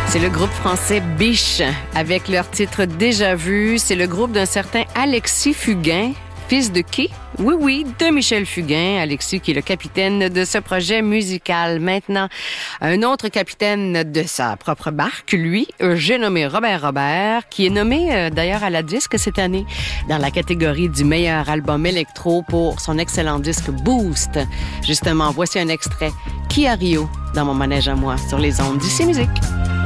C'est le groupe français Biche avec leur titre Déjà vu. C'est le groupe d'un certain Alexis Fugain, fils de qui? Oui, de Michel Fugain. Alexis qui est le capitaine de ce projet musical. Maintenant, un autre capitaine de sa propre barque, lui, j'ai nommé Robert, qui est nommé d'ailleurs à la disque cette année dans la catégorie du meilleur album électro pour son excellent disque Boost. Justement, voici un extrait. Kia Rio dans mon manège à moi sur les ondes d'ICI Musique.